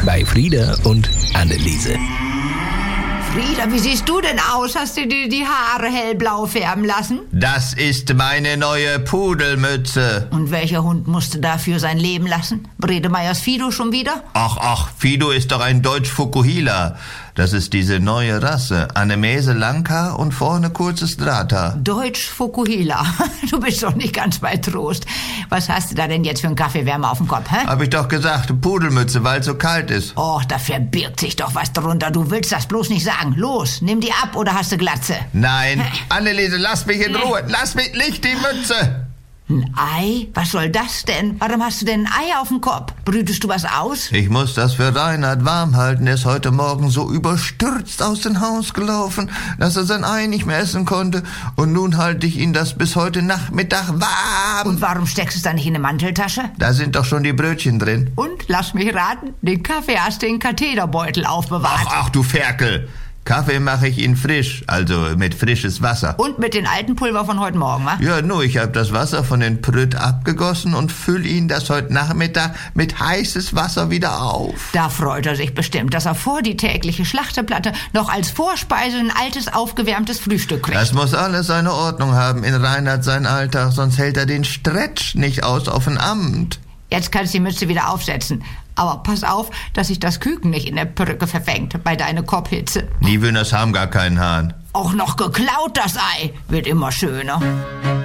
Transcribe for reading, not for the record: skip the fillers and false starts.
bei Frieda und Anneliese. Frieda, wie siehst du denn aus? Hast du dir die Haare hellblau färben lassen? Das ist meine neue Pudelmütze. Und welcher Hund musste dafür sein Leben lassen? Bredemeyers Fido schon wieder? Ach, Fido ist doch ein Deutsch-Fukuhila. Das ist diese neue Rasse. Annemiese Langhaar und vorne kurzes Drahthaar. Deutsch Fukuhila. Du bist doch nicht ganz bei Trost. Was hast du da denn jetzt für einen Kaffeewärmer auf dem Kopf, hä? Hab ich doch gesagt, Pudelmütze, weil es so kalt ist. Oh, da verbirgt sich doch was drunter. Du willst das bloß nicht sagen. Los, nimm die ab oder hast du Glatze? Nein, Anneliese, lass mich in Ruhe. Lass mich nicht die Mütze. Ein Ei? Was soll das denn? Warum hast du denn ein Ei auf dem Kopf? Brütest du was aus? Ich muss das für Reinhard warm halten. Er ist heute Morgen so überstürzt aus dem Haus gelaufen, dass er sein Ei nicht mehr essen konnte. Und nun halte ich ihn das bis heute Nachmittag warm. Und warum steckst du es dann nicht in eine Manteltasche? Da sind doch schon die Brötchen drin. Und, lass mich raten, den Kaffee hast du in den Katheterbeutel aufbewahrt. Ach, du Ferkel. Kaffee mache ich ihn frisch, also mit frisches Wasser. Und mit den alten Pulver von heute Morgen, wa? Ja, nur ich habe das Wasser von den Prütt abgegossen und fülle ihn das heute Nachmittag mit heißes Wasser wieder auf. Da freut er sich bestimmt, dass er vor die tägliche Schlachteplatte noch als Vorspeise ein altes, aufgewärmtes Frühstück kriegt. Das muss alles seine Ordnung haben in Reinhard sein Alltag, sonst hält er den Stretch nicht aus auf ein Amt. Jetzt kannst du die Mütze wieder aufsetzen. Aber pass auf, dass sich das Küken nicht in der Perücke verfängt bei deiner Kopfhitze. Die Wünners haben gar keinen Hahn. Auch noch geklaut, das Ei. Wird immer schöner.